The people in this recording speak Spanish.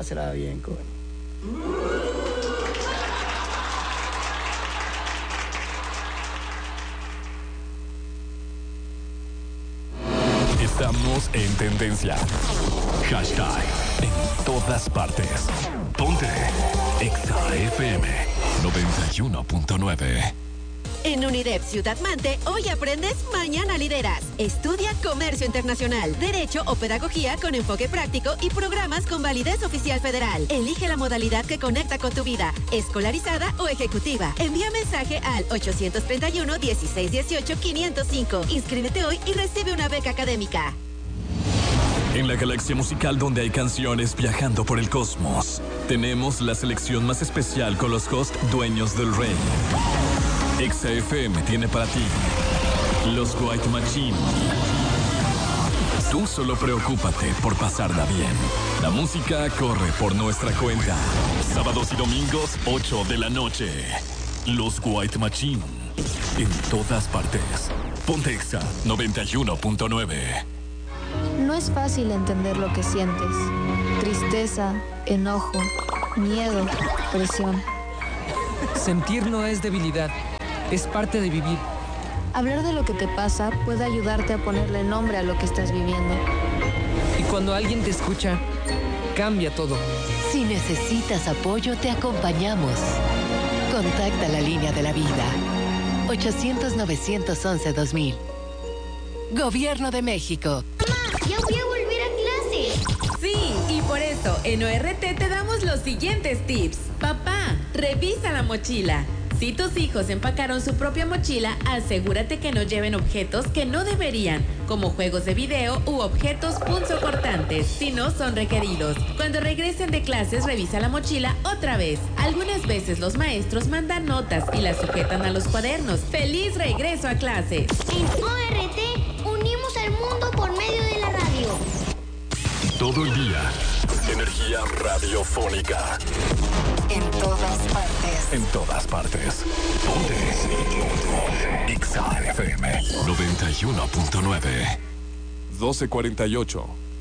Pásala bien, coño. Estamos en tendencia. Hashtag en todas partes. Ponte Exa FM 91.9. En UNIDEP Ciudad Mante, hoy aprendes, mañana lideras. Estudia Comercio Internacional, Derecho o Pedagogía con enfoque práctico y programas con validez oficial federal. Elige la modalidad que conecta con tu vida, escolarizada o ejecutiva. Envía mensaje al 831-1618-505. Inscríbete hoy y recibe una beca académica. En la galaxia musical donde hay canciones viajando por el cosmos, tenemos la selección más especial con los hosts dueños del rey. Exa FM tiene para ti los White Machine. Tú solo preocúpate por pasarla bien. La música corre por nuestra cuenta. Sábados y domingos, 8 de la noche. Los White Machine. En todas partes. Ponte Exa 91.9. No es fácil entender lo que sientes. Tristeza, enojo, miedo, presión. Sentir no es debilidad, es parte de vivir. Hablar de lo que te pasa puede ayudarte a ponerle nombre a lo que estás viviendo. Y cuando alguien te escucha, cambia todo. Si necesitas apoyo, te acompañamos. Contacta la línea de la vida. 800-911-2000. Gobierno de México. ¡Ya voy a volver a clase! Sí, y por eso en ORT te damos los siguientes tips. Papá, revisa la mochila. Si tus hijos empacaron su propia mochila, asegúrate que no lleven objetos que no deberían, como juegos de video u objetos punzocortantes, si no son requeridos. Cuando regresen de clases, revisa la mochila otra vez. Algunas veces los maestros mandan notas y las sujetan a los cuadernos. ¡Feliz regreso a clases! En ORT unimos al mundo por medio de la radio. Todo el día. Energía radiofónica. En todas partes. En todas partes. Ponte Exa FM 91.9. 12:48.